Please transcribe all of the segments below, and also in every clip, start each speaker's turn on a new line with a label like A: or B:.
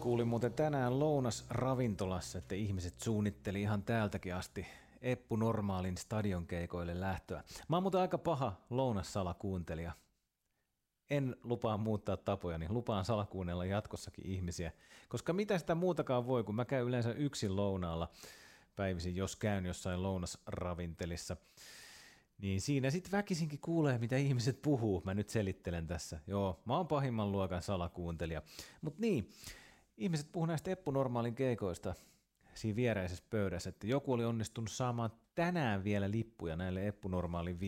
A: Kuulin muuten tänään lounasravintolassa, että ihmiset suunnitteli ihan täältäkin asti Eppu Normaalin stadionkeikoille lähtöä. Mä oon muuten aika paha lounassalakuuntelija. En lupaa muuttaa tapojani, lupaan salakuunnella jatkossakin ihmisiä, koska mitä sitä muutakaan voi, kun mä käyn yleensä yksin lounaalla päivisin, jos käyn jossain lounasravintelissa. Niin siinä sitten väkisinkin kuulee, mitä ihmiset puhuu. Mä nyt selittelen tässä. Joo, mä oon pahimman luokan salakuuntelija. Mut niin, ihmiset puhuu näistä Eppu Normaalin keikoista siinä viereisessä pöydässä, että joku oli onnistunut saamaan tänään vielä lippuja näille Eppu Normaalin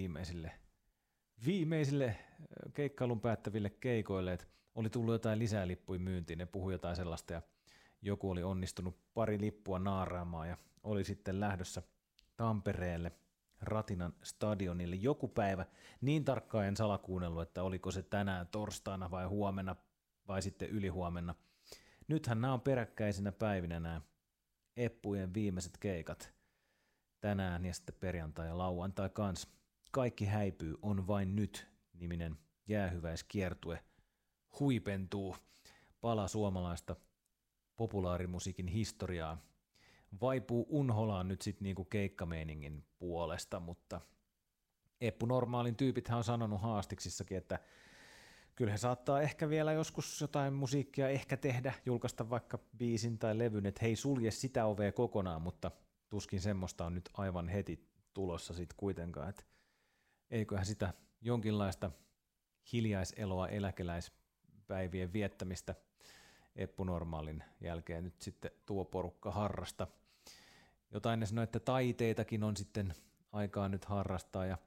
A: viimeisille keikkailun päättäville keikoille, että oli tullut jotain lisää lippuja myyntiin, ne puhui jotain sellaista ja joku oli onnistunut pari lippua naaraamaan ja oli sitten lähdössä Tampereelle Ratinan stadionille joku päivä. Niin tarkkaan en salakuunnellut, että oliko se tänään torstaina vai huomenna vai sitten ylihuomenna. Nythän nämä on peräkkäisinä päivinä nämä Eppujen viimeiset keikat. Tänään ja sitten perjantai ja lauantai kanssa. Kaikki häipyy on vain nyt -niminen jäähyväiskiertue huipentuu. Pala suomalaista populaarimusiikin historiaa. Vaipuu unholaan nyt sitten niinku keikkameiningin puolesta, mutta Eppu Normaalin tyypithän on sanonut haastiksissakin, että kyllä he saattaa ehkä vielä joskus jotain musiikkia ehkä tehdä, julkaista vaikka biisin tai levyn, että he ei sulje sitä ovea kokonaan, mutta tuskin semmoista on nyt aivan heti tulossa sitten kuitenkaan, että eiköhän sitä jonkinlaista hiljaiseloa eläkeläispäivien viettämistä Eppu Normaalin jälkeen nyt sitten tuo porukka harrasta. Jotain ne sanoi, että taiteitakin on sitten aikaa nyt harrastaa ja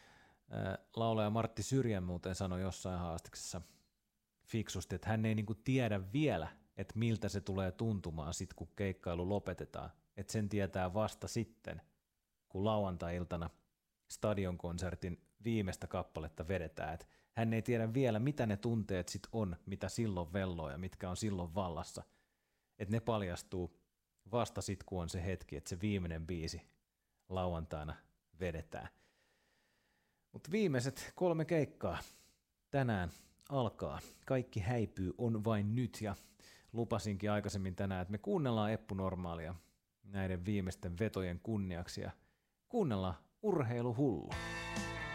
A: laulaja Martti Syrjän muuten sanoi jossain haastiksessa fiksusti, että hän ei niinku tiedä vielä, että miltä se tulee tuntumaan sitten, kun keikkailu lopetetaan. Että sen tietää vasta sitten, kun lauantai-iltana stadionkonsertin viimeistä kappaletta vedetään. Että hän ei tiedä vielä, mitä ne tunteet sitten on, mitä silloin velloo ja mitkä on silloin vallassa. Että ne paljastuu vasta sitten, kun on se hetki, että se viimeinen biisi lauantaina vedetään. Mutta viimeiset 3 keikkaa tänään alkaa. Kaikki häipyy on vain nyt ja lupasinkin aikaisemmin tänään, että me kuunnellaan Eppu Normaalia näiden viimeisten vetojen kunniaksi ja kuunnellaan Urheiluhullu.